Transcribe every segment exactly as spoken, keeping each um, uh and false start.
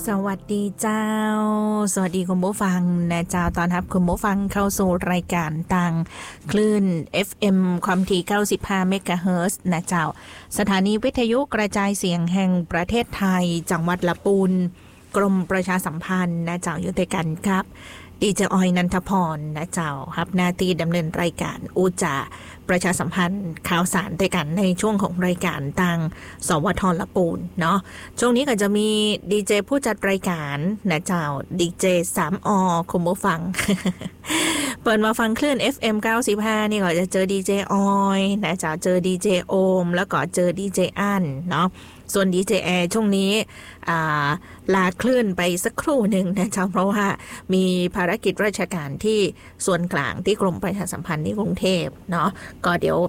สวัสดีเจ้าสวัสดีคุณผู้ฟังนะเจ้าตอนรับคุณผู้ฟังเข้าสู่รายการต่างคลื่น เอฟ เอ็ม ความถี่เก้าสิบห้าเมกะเฮิรตซ์นะเจ้าสถานีวิทยุกระจายเสียงแห่งประเทศไทยจังหวัดลำพูนกรมประชาสัมพันธ์นะเจ้าอยู่ด้วยกันครับดีเจออยนันทพรนะเจ้ารับหน้าที่ดำเนินรายการอุจาประชาสัมพันธ์ข่าวสารด้วยกันในช่วงของรายการทางสวทลปูนเนาะช่วงนี้ก็จะมีดีเจผู้จัดรายการนะเจ้าดีเจสามอคุณผู้ฟัง เปิดมาฟังคลื่น เอฟ เอ็ม เก้าสิบห้านี่ก็จะเจอดีเจออยนะเจ้าเจอดีเจโอมแล้วก็เจอดีเจอันเนาะส่วนดีเจแอร์ช่วงนี้ลาคลื่นไปสักครู่หนึ่งนะเจ้าเพราะว่ามีภารกิจราชการที่ส่วนกลางที่กรมประชาสัมพันธ์ที่กรุงเทพเนาะก็เดี๋ยว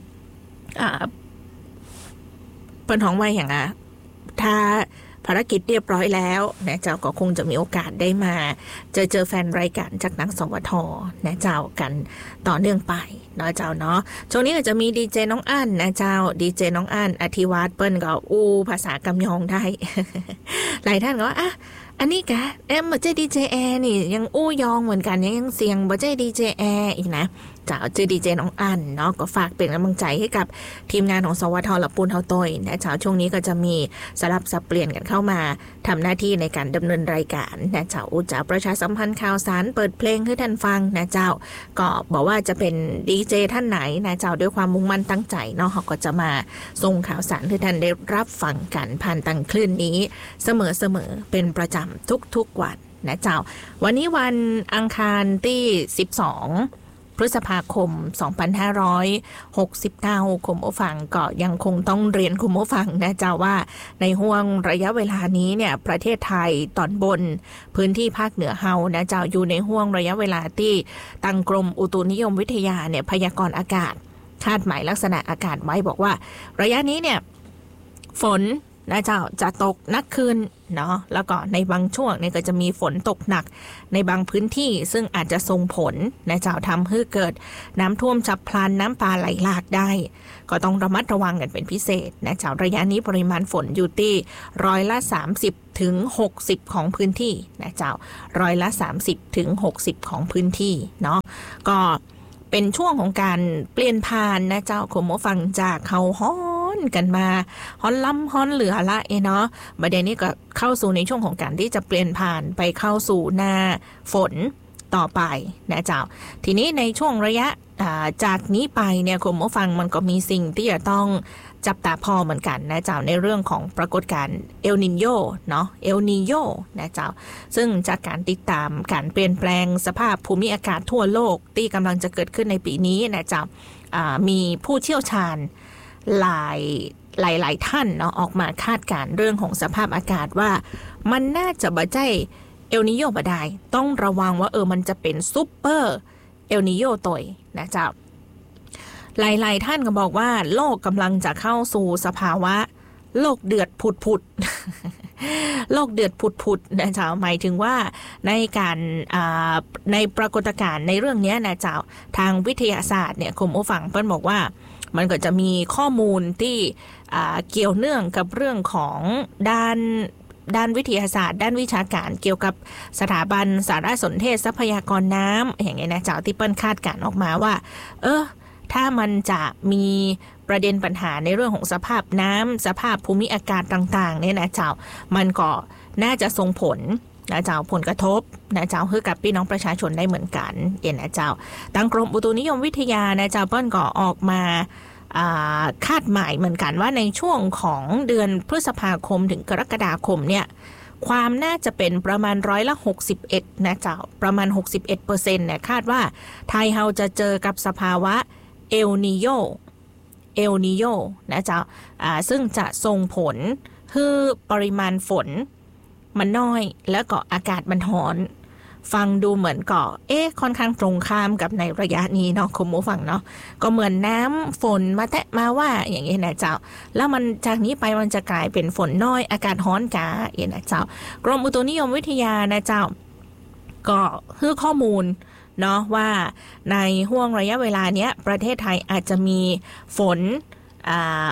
เปิ้นท้องไว้อย่างอ่ะถ้าภารกิจเรียบร้อยแล้วนะเจ้าก็คงจะมีโอกาสได้มาเจอเจอแฟนรายการจากนักสวทนะเจ้ากันต่อเนื่องไปเนาะเจ้าเนาะช่วงนี้ก็จะมีดีเจน้องอั้นนะเจ้าดีเจน้องอั้นอธิวัฒน์เปิ้นก็อู้ภาษากำยองได้ หลายท่านก็ว่าอ่ะอันนี้กะเอ็มบ่ใช่ดีเจแอร์นี่ยังอู้ยองเหมือนกันยังเสียงบ่ใช่ดีเจแอร์อีกนะเจ้าชื่อดีเจน้องอั้นเนาะก็ฝากเป็นกำลังใจให้กับทีมงานของสวทลำพูนเฮาต้อยนะเจ้าช่วงนี้ก็จะมีสลับสับเปลี่ยนกันเข้ามาทำหน้าที่ในการดำเนินรายการนะเจ้าอุจาประชาสัมพันธ์ข่าวสารเปิดเพลงให้ท่านฟังนะเจ้าก็บอกว่าจะเป็นดีเจท่านไหนนะเจ้าด้วยความมุ่งมั่นตั้งใจเนาะเขาก็จะมาส่งข่าวสารให้ท่านได้รับฟังกันผ่านทางคลื่นนี้เสมอๆเป็นประจำทุกๆวันนะเจ้าวันนี้วันอังคารที่สิบสองพฤษภาคมสองพันห้าร้อยหกสิบเก้าคุณผู้ฟังก็ยังคงต้องเรียนคุณผู้ฟังนะเจ้าว่าในห่วงระยะเวลานี้เนี่ยประเทศไทยตอนบนพื้นที่ภาคเหนือเฮานะเจ้าอยู่ในห่วงระยะเวลาที่ทางกรมอุตุนิยมวิทยาเนี่ยพยากรณ์อากาศคาดหมายลักษณะอากาศไว้บอกว่าระยะนี้เนี่ยฝนนะเจ้าจะตกหนักขึ้นเนาะแล้วก็ในบางช่วงเนี่ยก็จะมีฝนตกหนักในบางพื้นที่ซึ่งอาจจะส่งผลนะเจ้าทำให้เกิดน้ำท่วมฉับพลันน้ำป่าไหลหลากได้ก็ต้องระมัดระวังกันเป็นพิเศษนะเจ้าระยะนี้ปริมาณฝนอยู่ที่ร้อยละสามสิบถึงหกสิบของพื้นที่นะเจ้าร้อยละสามสิบถึงหกสิบของพื้นที่เนาะก็เป็นช่วงของการเปลี่ยนผ่านนะเจ้าคุณผู้ฟังจากเขาฮ้อนกันมาฮ้อนล้ำฮ้อนเหลือละเอเนาะประเด็นนี้ก็เข้าสู่ในช่วงของการที่จะเปลี่ยนผ่านไปเข้าสู่หน้าฝนต่อไปนะเจ้าทีนี้ในช่วงระยะจากนี้ไปเนี่ยคุณผู้ฟังมันก็มีสิ่งที่จะต้องจับตาพอเหมือนกันนะเจ้าในเรื่องของปรากฏการณ์เอลนิโญเนาะเอลนิโญนะเจ้าซึ่งจากการติดตามการเปลี่ยนแปลงสภาพภูมิอากาศทั่วโลกที่กำลังจะเกิดขึ้นในปีนี้นะเจ้ามีผู้เชี่ยวชาญหลายหลายหลายท่านเนาะออกมาคาดการณ์เรื่องของสภาพอากาศว่ามันน่าจะบ่ใช่เอลนิโญบ่ได้ต้องระวังว่าเออมันจะเป็นซุปเปอร์เอลนิโญตัวนะเจ้าหลายๆท่านก็บอกว่าโลกกำลังจะเข้าสู่สภาวะโลกเดือดผุดๆ โลกเดือดผุดๆนะเจ้าหมายถึงว่าในการในปรากฏการณ์ในเรื่องนี้นะเจ้าทางวิทยาศาสตร์เนี่ยคุณผู้ฟังเปิ้ลบอกว่ามันก็จะมีข้อมูลที่เกี่ยวเนื่องกับเรื่องของด้านด้านวิทยาศาสตร์ด้านวิชาการเกี่ยวกับสถาบันสารสนเทศทรัพยากรน้ำอย่างเงี้ยนะเจ้าที่เปิ้ลคาดการณ์ออกมาว่าเออถ้ามันจะมีประเด็นปัญหาในเรื่องของสภาพน้ำสภาพภูมิอากาศต่างๆเนี่ยนะเจ้ามันก็น่าจะส่งผลนะเจ้าผลกระทบนะเจ้าให้กับพี่น้องประชาชนได้เหมือนกันเอ็นนะเจ้าทางกรมอุตุนิยมวิทยานะเจ้าเปิ้ลก็ออกมาคาดหมายเหมือนกันว่าในช่วงของเดือนพฤษภาคมถึงกรกฎาคมเนี่ยความน่าจะเป็นประมาณร้อยละหกสิบเอ็ดนะเจ้าประมาณ หกสิบเอ็ดเปอร์เซ็นต์ เนี่ยคาดว่าไทยเฮาจะเจอกับสภาวะเอลนิโญเอลนิโญนะเจ้าซึ่งจะส่งผลให้ปริมาณฝนมันน้อยแล้วก็อากาศมันร้อนฟังดูเหมือนก็เอ๊ะค่อนข้างตรงข้ามกับในระยะนี้เนาะคุณผู้ฟังเนาะก็เหมือนน้ำฝนมาแตะมาว่าอย่างนี้นะเจ้าแล้วมันจากนี้ไปมันจะกลายเป็นฝนน้อยอากาศร้อนกาเอ็นนะเจ้ากรมอุตุนิยมวิทยานะเจ้าก็ให้ข้อมูลเนาะว่าในห่วงระยะเวลาเนี้ยประเทศไทยอาจจะมีฝนอ่า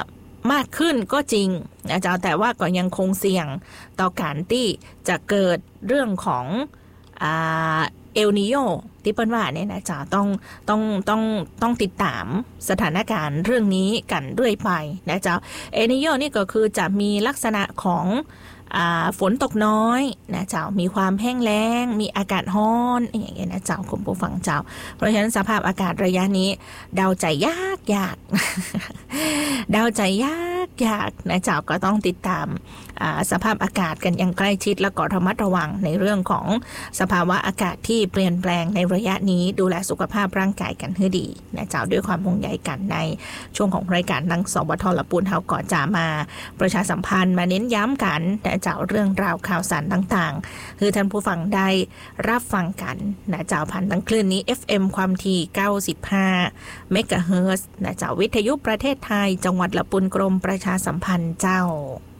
มากขึ้นก็จริงนะเจ้าแต่ว่าก็ยังคงเสี่ยงต่อการที่จะเกิดเรื่องของอ่าเอลนิโยที่เปิ้นว่าเนี่ยนะจ๊ะต้องต้องต้องต้องติดตามสถานการณ์เรื่องนี้กันเรื่อยไปนะจ๊ะเอลนิโยนี่ก็คือจะมีลักษณะของอ่าฝนตกน้อยนะเจ้ามีความแห้งแล้งมีอากาศร้อนอย่างเงี้ยนะเจ้าคุณผู้ฟังเจ้าเพราะฉะนั้นสภาพอากาศระยะนี้เดาใจยากยาก เดาใจยากยากนะเจ้าก็ต้องติดตามสภาพอากาศกันอย่างใกล้ชิดแล้วก็ระมัดระวังในเรื่องของสภาวะอากาศที่เปลี่ยนแปลงในระยะนี้ดูแลสุขภาพร่างกายกันให้ดีนะเจ้าด้วยความห่วงใยกันในช่วงของรายการทั้งสวทละปูนเฮาก่อนจะมาประชาสัมพันธ์มาเน้นย้ำกันนะเจ้าเรื่องราวข่าวสารต่างๆคือท่านผู้ฟังได้รับฟังกันนะเจ้าผ่านทางคลื่นนี้ เอฟ เอ็ม ความถี่เก้าสิบห้าเมกะเฮิรตซ์นะเจ้าวิทยุประเทศไทยจังหวัดละปูนกรมประชาสัมพันธ์เจ้า